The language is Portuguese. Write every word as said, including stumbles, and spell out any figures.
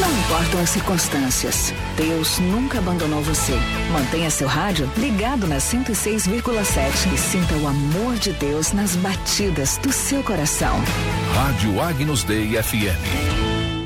Não importam as circunstâncias, Deus nunca abandonou você. Mantenha seu rádio ligado na cento e seis vírgula sete e sinta o amor de Deus nas batidas do seu coração. Rádio Agnus Dei F M.